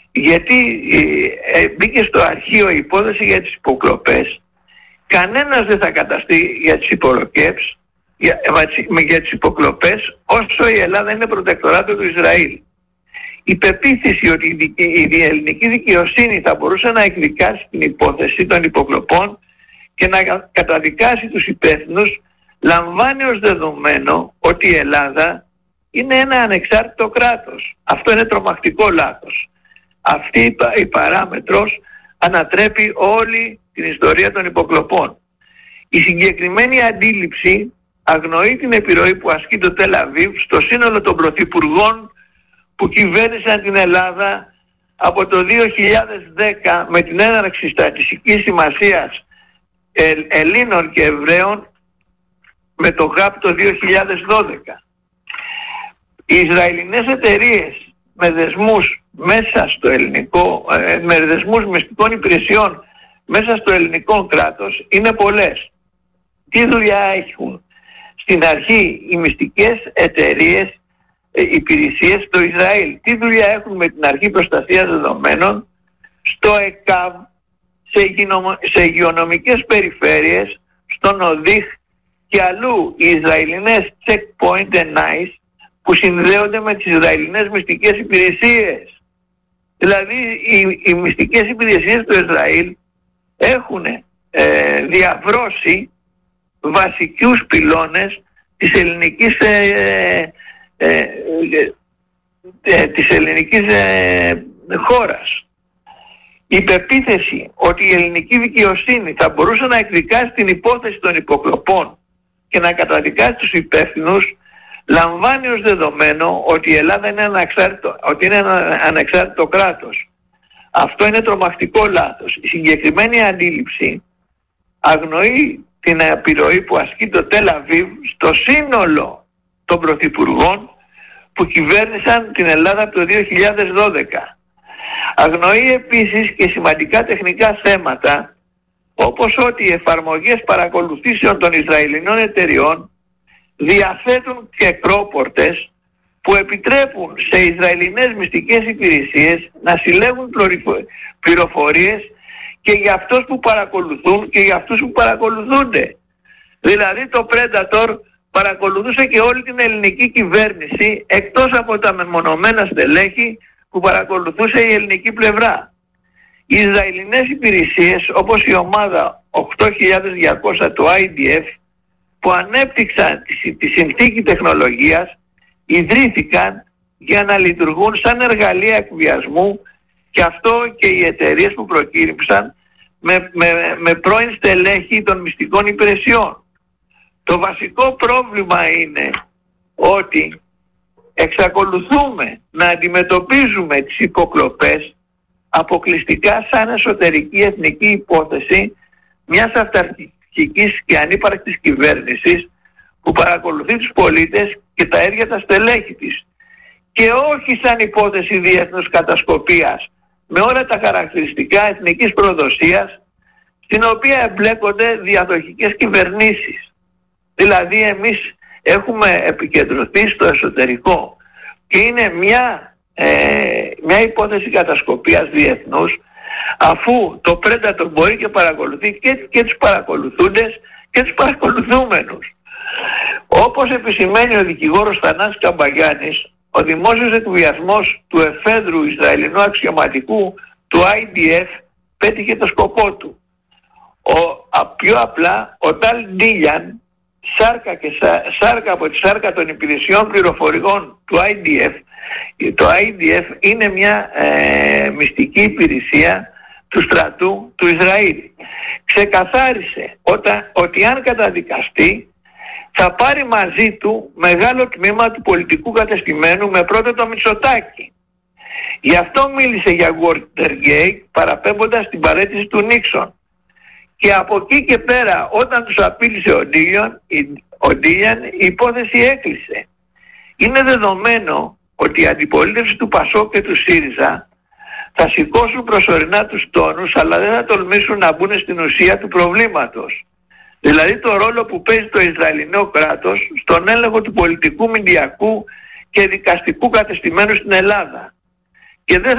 Γιατί μπήκε στο αρχείο η υπόθεση για τις υποκλοπές. Κανένας δεν θα καταστεί για τις υπολοκέψεις, για τις υποκλοπές, όσο η Ελλάδα είναι προτεκτοράτο του Ισραήλ. Η πεποίθηση ότι η ελληνική δικαιοσύνη θα μπορούσε να εκδικάσει την υπόθεση των υποκλοπών και να καταδικάσει τους υπεύθυνους, λαμβάνει ως δεδομένο ότι η Ελλάδα είναι ένα ανεξάρτητο κράτος. Αυτό είναι τρομακτικό λάθος. Αυτή η παράμετρος ανατρέπει όλη την ιστορία των υποκλοπών. Η συγκεκριμένη αντίληψη αγνοεί την επιρροή που ασκεί το Τελ Αβίβ στο σύνολο των πρωθυπουργών που κυβέρνησαν την Ελλάδα από το 2010 με την έναρξη στατιστικής σημασίας Ελλήνων και Εβραίων με το ΓΑΠ το 2012. Οι Ισραηλινές εταιρείες με δεσμούς μέσα στο ελληνικό, με δεσμούς μυστικών υπηρεσιών μέσα στο ελληνικό κράτος είναι πολλές. Τι δουλειά έχουν? Στην αρχή οι μυστικές εταιρείες, υπηρεσίες στο Ισραήλ. Τι δουλειά έχουν με την αρχή προστασίας δεδομένων στο ΕΚΑΒ, σε υγειονομικές περιφέρειες, στον ΟΔΙΧ και αλλού. Οι Ισραηλινές checkpoint and nice που συνδέονται με τις Ισραηλινές μυστικές υπηρεσίες. Δηλαδή οι μυστικές υπηρεσίες του Ισραήλ έχουν διαβρώσει βασικούς πυλώνες της ελληνικής χώρας. Η πεποίθηση ότι η ελληνική δικαιοσύνη θα μπορούσε να εκδικάσει την υπόθεση των υποκλοπών και να καταδικάσει τους υπεύθυνους λαμβάνει ως δεδομένο ότι η Ελλάδα είναι ένα ανεξάρτητο κράτος. Αυτό είναι τρομακτικό λάθος. Η συγκεκριμένη αντίληψη αγνοεί την επιρροή που ασκεί το Τελ Αβίβ στο σύνολο των πρωθυπουργών που κυβέρνησαν την Ελλάδα από το 2012. Αγνοεί επίσης και σημαντικά τεχνικά θέματα, όπως ότι οι εφαρμογές παρακολουθήσεων των Ισραηλινών εταιριών διαθέτουν κεκρόπορτες που επιτρέπουν σε Ισραηλινές μυστικές υπηρεσίες να συλλέγουν πληροφορίες και για αυτούς που παρακολουθούν και για αυτούς που παρακολουθούνται. Δηλαδή το Predator παρακολουθούσε και όλη την ελληνική κυβέρνηση εκτός από τα μεμονωμένα στελέχη που παρακολουθούσε η ελληνική πλευρά. Οι Ισραηλινές υπηρεσίες όπως η ομάδα 8200 του IDF που ανέπτυξαν τη συνθήκη τεχνολογίας ιδρύθηκαν για να λειτουργούν σαν εργαλεία εκβιασμού και αυτό και οι εταιρείες που προκήρυψαν με πρώην στελέχη των μυστικών υπηρεσιών. Το βασικό πρόβλημα είναι ότι εξακολουθούμε να αντιμετωπίζουμε τις υποκλοπές αποκλειστικά σαν εσωτερική εθνική υπόθεση μιας αυταρχικής και ανύπαρκτης κυβέρνησης που παρακολουθεί τους πολίτες και τα ίδια τα στελέχη της και όχι σαν υπόθεση διεθνούς κατασκοπίας με όλα τα χαρακτηριστικά εθνικής προδοσίας στην οποία εμπλέκονται διαδοχικές κυβερνήσεις. Δηλαδή εμείς έχουμε επικεντρωθεί στο εσωτερικό και είναι μια υπόθεση κατασκοπίας διεθνούς αφού το Predator μπορεί και παρακολουθεί και τους παρακολουθούντες και τους παρακολουθούμενους. Όπως επισημαίνει ο δικηγόρος Θανάσης Καμπαγιάννης, ο δημόσιος εκβιασμός του εφέδρου Ισραηλινού αξιωματικού του IDF πέτυχε το σκοπό του. Πιο απλά ο Ταλ Ντίλιαν, σάρκα από τη σάρκα των υπηρεσιών πληροφορικών του IDF, το IDF είναι μια μυστική υπηρεσία του στρατού του Ισραήλ. Ξεκαθάρισε ότι αν καταδικαστεί θα πάρει μαζί του μεγάλο τμήμα του πολιτικού κατεστημένου με πρώτο το Μητσοτάκη. Γι' αυτό μίλησε για Watergate παραπέμποντας την παραίτηση του Νίξον. Και από εκεί και πέρα όταν τους απείλησε ο Ντίλιαν η υπόθεση έκλεισε. Είναι δεδομένο ότι η αντιπολίτευση του ΠΑΣΟΚ και του ΣΥΡΙΖΑ θα σηκώσουν προσωρινά τους τόνους αλλά δεν θα τολμήσουν να μπουν στην ουσία του προβλήματος. Δηλαδή το ρόλο που παίζει το Ισραηλινό κράτος στον έλεγχο του πολιτικού, μηντιακού και δικαστικού κατεστημένου στην Ελλάδα. Και δεν